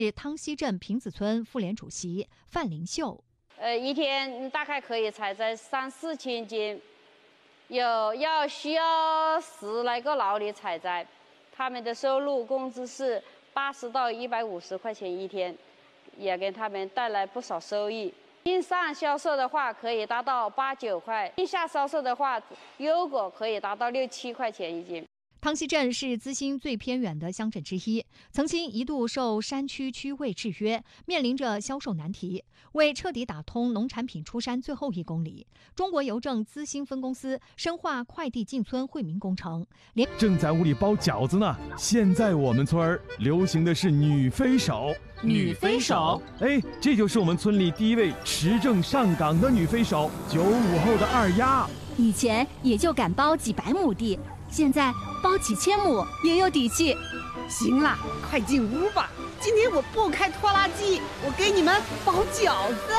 是汤溪镇平子村妇联主席范林秀。 一天大概可以采摘3-4千斤，需要10来个劳力采摘，他们的收入工资是80到150块钱一天，也给他们带来不少收益。线上销售的话，可以达到8、9块；线下销售的话，优果可以达到6、7块钱一斤。 汤溪镇是资兴最偏远的乡镇之一，曾经一度受山区区位制约，面临着销售难题。为彻底打通农产品出山最后1公里，中国邮政资兴分公司深化快递进村惠民工程， 正在屋里包饺子呢。现在我们村流行的是女飞手。 女飞手， 这就是我们村里第一位持证上岗的女飞手，95后的二丫。 以前也就敢包几百亩地，现在包几千亩也有底气。 行了，快进屋吧。今天我不开拖拉机，我给你们包饺子。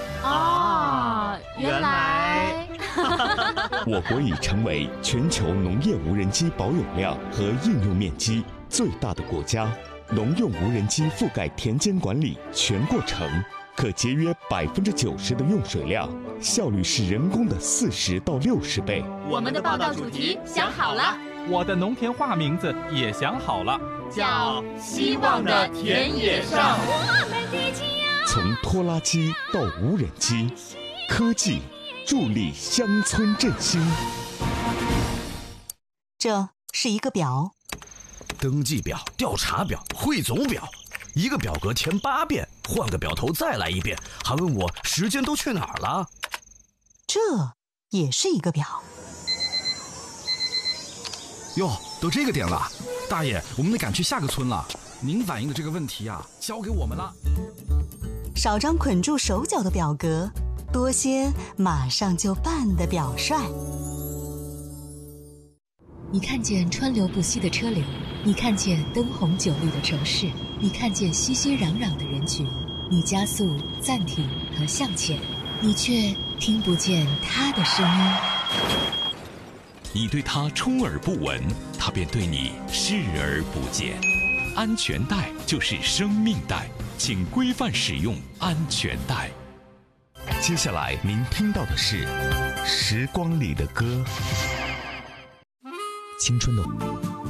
原来我国已成为全球农业无人机保有量和应用面积最大的国家。农用无人机覆盖田间管理全过程，可节约90%的用水量，效率是人工的40到60倍。 我们的报道主题想好了， 我的农田话名字也想好了， 叫希望的田野上。 从拖拉机到无人机，科技助力乡村振兴。 这是一个表。 登记表、调查表、汇总表，一个表格填8遍，换个表头再来1遍，还问我时间都去哪儿了。 这也是一个表。 哟，都这个点了，大爷，我们得赶去下个村了。您反映的这个问题啊，交给我们了。 少张捆住手脚的表格，多些马上就办的表率。 你看见川流不息的车流，你看见灯红酒绿的城市，你看见熙熙攘攘的人群，你加速、暂停和向前，你却听不见他的声音。 你对他充耳不闻，他便对你视而不见。安全带就是生命带，请规范使用安全带。 接下来您听到的是《时光里的歌》。青春的